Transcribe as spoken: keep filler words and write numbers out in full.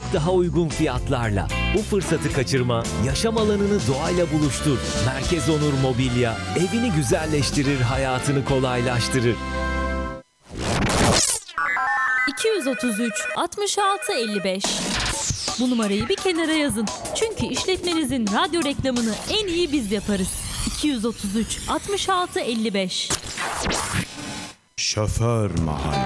çok daha uygun fiyatlarla. Bu fırsatı kaçırma, yaşam alanını doğayla buluştur. Merkez Onur Mobilya, evini güzelleştirir, hayatını kolaylaştırır. iki yüz otuz üç altmış altı elli beş. Bu numarayı bir kenara yazın. Çünkü işletmenizin radyo reklamını en iyi biz yaparız. iki yüz otuz üç altmış altı elli beş. Şoför Mahalle.